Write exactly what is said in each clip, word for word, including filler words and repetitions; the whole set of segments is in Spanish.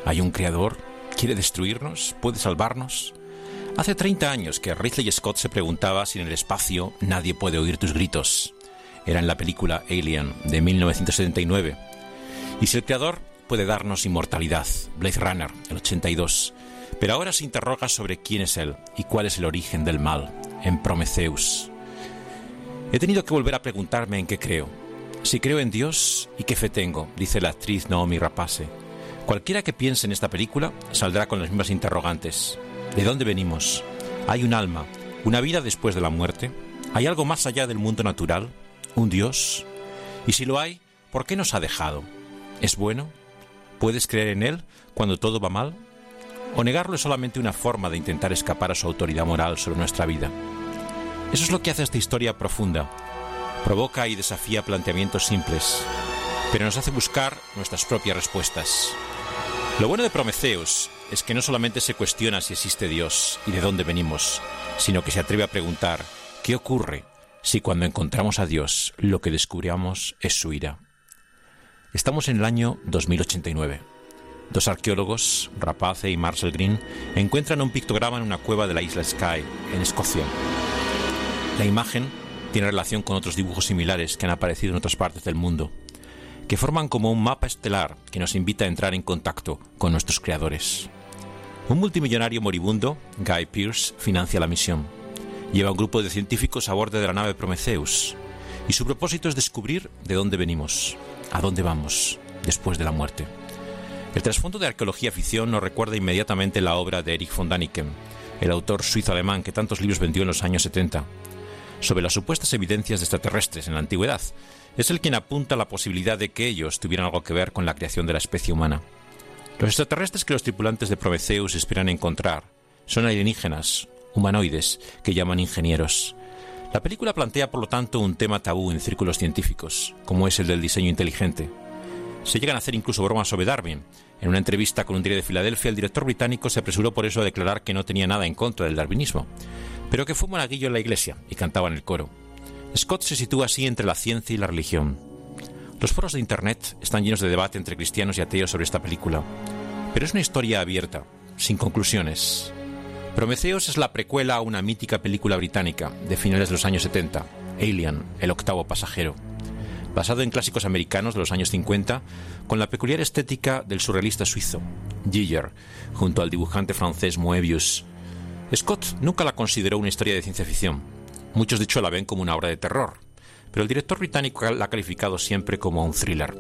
¿Hay un creador? ¿Quiere destruirnos? ¿Puede salvarnos? Hace treinta años que Ridley Scott se preguntaba si en el espacio nadie puede oír tus gritos. Era en la película Alien de mil novecientos setenta y nueve. Y si el creador puede darnos inmortalidad, Blade Runner, el ochenta y dos. Pero ahora se interroga sobre quién es él y cuál es el origen del mal, en Prometheus. He tenido que volver a preguntarme en qué creo. Si creo en Dios y qué fe tengo, dice la actriz Noomi Rapace. Cualquiera que piense en esta película saldrá con las mismas interrogantes. ¿De dónde venimos? ¿Hay un alma? ¿Una vida después de la muerte? ¿Hay algo más allá del mundo natural? ¿Un Dios? Y si lo hay, ¿por qué nos ha dejado? ¿Es bueno? ¿Puedes creer en Él cuando todo va mal? ¿O negarlo es solamente una forma de intentar escapar a su autoridad moral sobre nuestra vida? Eso es lo que hace esta historia profunda. Provoca y desafía planteamientos simples, pero nos hace buscar nuestras propias respuestas. Lo bueno de Prometheus es que no solamente se cuestiona si existe Dios y de dónde venimos, sino que se atreve a preguntar ¿qué ocurre si cuando encontramos a Dios lo que descubrimos es su ira? Estamos en el año dos mil ochenta y nueve. Dos arqueólogos, Rapace y Marcel Green, encuentran un pictograma en una cueva de la isla Skye, en Escocia. La imagen tiene relación con otros dibujos similares que han aparecido en otras partes del mundo, que forman como un mapa estelar que nos invita a entrar en contacto con nuestros creadores. Un multimillonario moribundo, Guy Pearce, financia la misión. Lleva un grupo de científicos a bordo de la nave Prometheus, y su propósito es descubrir de dónde venimos, a dónde vamos, después de la muerte. El trasfondo de arqueología ficción nos recuerda inmediatamente la obra de Erich von Däniken, el autor suizo-alemán que tantos libros vendió en los años setenta, sobre las supuestas evidencias de extraterrestres en la antigüedad. Es el quien apunta a la posibilidad de que ellos tuvieran algo que ver con la creación de la especie humana. Los extraterrestres que los tripulantes de Prometheus esperan encontrar son alienígenas, humanoides, que llaman ingenieros. La película plantea, por lo tanto, un tema tabú en círculos científicos, como es el del diseño inteligente. Se llegan a hacer incluso bromas sobre Darwin. En una entrevista con un diario de Filadelfia, el director británico se apresuró por eso a declarar que no tenía nada en contra del darwinismo, pero que fue monaguillo en la iglesia y cantaba en el coro. Scott se sitúa así entre la ciencia y la religión. Los foros de Internet están llenos de debate entre cristianos y ateos sobre esta película, pero es una historia abierta, sin conclusiones. Prometheus es la precuela a una mítica película británica de finales de los años setenta, Alien, el octavo pasajero, basado en clásicos americanos de los años cincuenta, con la peculiar estética del surrealista suizo, Giger, junto al dibujante francés Moebius. Scott nunca la consideró una historia de ciencia ficción. Muchos de hecho la ven como una obra de terror, pero el director británico la ha calificado siempre como un thriller.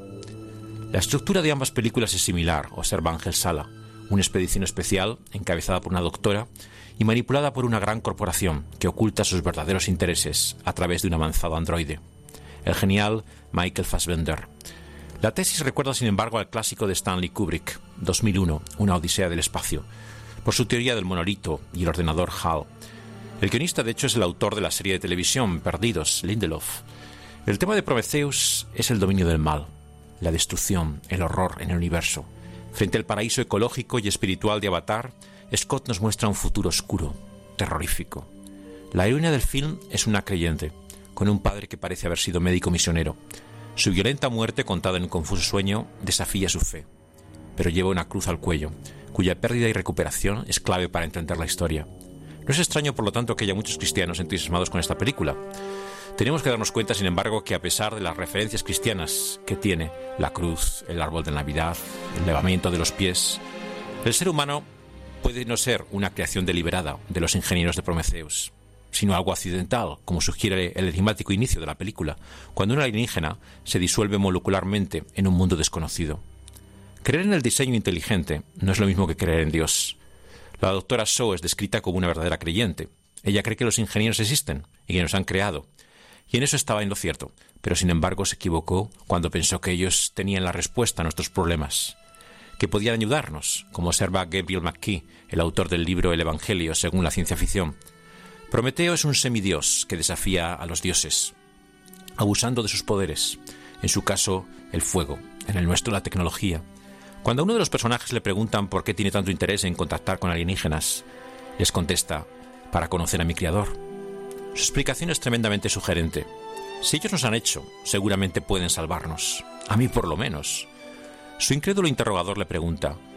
La estructura de ambas películas es similar: observa Ángel Sala, una expedición especial encabezada por una doctora y manipulada por una gran corporación que oculta sus verdaderos intereses a través de un avanzado androide, el genial Michael Fassbender. La tesis recuerda, sin embargo, al clásico de Stanley Kubrick, dos mil uno, Una odisea del espacio, por su teoría del monolito y el ordenador HAL. El guionista, de hecho, es el autor de la serie de televisión Perdidos, Lindelof. El tema de Prometheus es el dominio del mal, la destrucción, el horror en el universo. Frente al paraíso ecológico y espiritual de Avatar, Scott nos muestra un futuro oscuro, terrorífico. La heroína del film es una creyente, con un padre que parece haber sido médico misionero. Su violenta muerte, contada en un confuso sueño, desafía su fe, pero lleva una cruz al cuello, cuya pérdida y recuperación es clave para entender la historia. No es extraño, por lo tanto, que haya muchos cristianos entusiasmados con esta película. Tenemos que darnos cuenta, sin embargo, que a pesar de las referencias cristianas que tiene, la cruz, el árbol de Navidad, el lavamiento de los pies, el ser humano puede no ser una creación deliberada de los ingenieros de Prometheus, sino algo accidental, como sugiere el enigmático inicio de la película, cuando un alienígena se disuelve molecularmente en un mundo desconocido. Creer en el diseño inteligente no es lo mismo que creer en Dios. La doctora Shaw es descrita como una verdadera creyente. Ella cree que los ingenieros existen y que nos han creado, y en eso estaba en lo cierto, pero sin embargo se equivocó cuando pensó que ellos tenían la respuesta a nuestros problemas, que podían ayudarnos, como observa Gabriel McKee, el autor del libro El Evangelio según la ciencia ficción. Prometeo es un semidios que desafía a los dioses, abusando de sus poderes, en su caso el fuego, en el nuestro la tecnología. Cuando a uno de los personajes le preguntan por qué tiene tanto interés en contactar con alienígenas, les contesta: para conocer a mi creador. Su explicación es tremendamente sugerente. Si ellos nos han hecho, seguramente pueden salvarnos. A mí por lo menos. Su incrédulo interrogador le pregunta: